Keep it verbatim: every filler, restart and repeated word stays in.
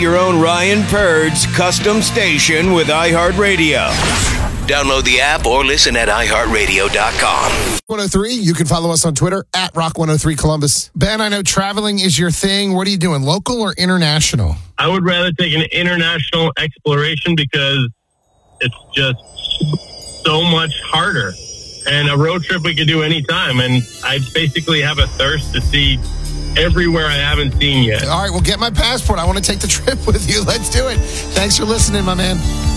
Your own Ryan Purd's custom station with iHeartRadio. Download the app or listen at i heart radio dot com. one oh three, you can follow us on Twitter at Rock one oh three Columbus. Ben, I know traveling is your thing. What are you doing, local or international? I would rather take an international exploration because it's just so much harder. And a road trip we could do anytime. And I basically have a thirst to see everywhere I haven't seen yet. All right, well, get my passport. I want to take the trip with you. Let's do it. Thanks for listening, my man.